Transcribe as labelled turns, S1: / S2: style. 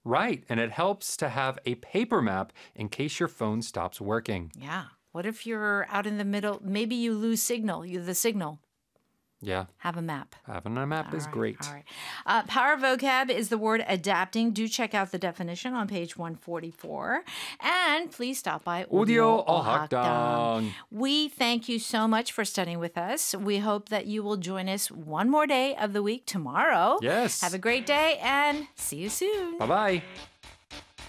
S1: Right, and it helps to have a paper map in case your phone stops working.
S2: Yeah. What if you're out in the middle? Maybe you lose the signal.
S1: Yeah.
S2: Have a map.
S1: Having a map is great.
S2: All right. Power vocab is the word adapting. Do check out the definition on page 144. And please stop by
S1: Audio
S2: Ohakdang.
S1: Ohakdang.
S2: We thank you so much for studying with us. We hope that you will join us one more day of the week tomorrow.
S1: Yes.
S2: Have a great day and see you soon.
S1: Bye-bye.